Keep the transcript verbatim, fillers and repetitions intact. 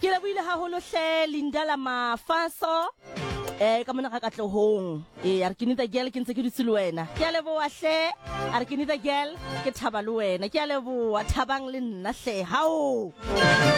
Ke lebohile haholo hle Lindala Mafaso eh ka mona ga katlohong eh a re ke nita girl ke ntse ke dutse le wena ke a leboa hle a re ke nita girl ke thaba le wena ke a leboa thabang le nna hle hao